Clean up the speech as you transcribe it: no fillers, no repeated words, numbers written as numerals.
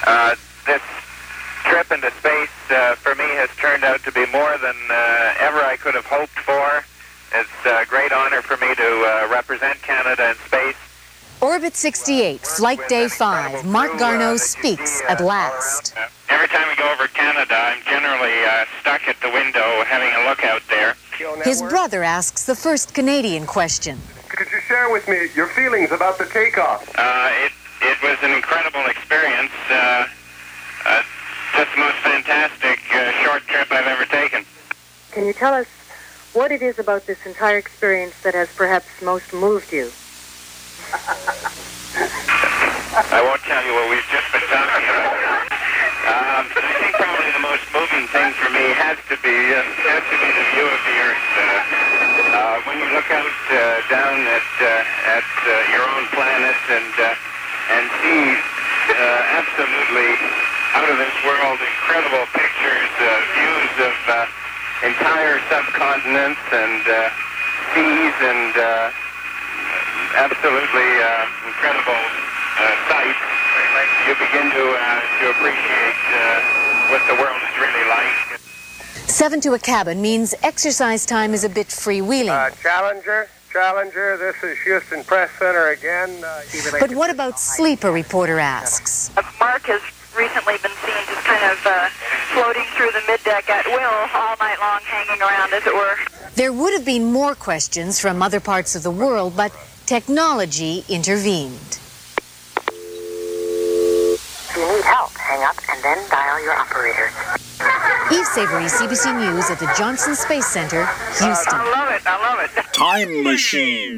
This trip into space for me has turned out to be more than ever I could have hoped for. It's a great honor for me to represent Canada in space. Orbit 68, Flight Day 5. Marc Garneau speaks at last. Every time we go over Canada, I'm generally stuck at the window having a look out there. His brother asks the first Canadian question. Could you share with me your feelings about the takeoff? It was an incredible experience. Just the most fantastic short trip I've ever taken. Can you tell us what it is about this entire experience that has perhaps most moved you? I won't tell you what we've just been talking about. I think probably the most moving thing for me has to be the view of the Earth. When you look out down at your own planet and see absolutely out of this world incredible pictures, views of entire subcontinents and seas and absolutely incredible sights, you begin to appreciate what the world is really like. 7 to a cabin means exercise time is a bit freewheeling. Challenger, this is Houston Press Center again. But what about sleep, a reporter asks. Mark has recently been seen just kind of floating through the middeck at will all night long, hanging around, as it were. There would have been more questions from other parts of the world, but technology intervened. If you need help, hang up and then dial your operator. Eve Savory, CBC News at the Johnson Space Center, Houston. I love it. Time Machine.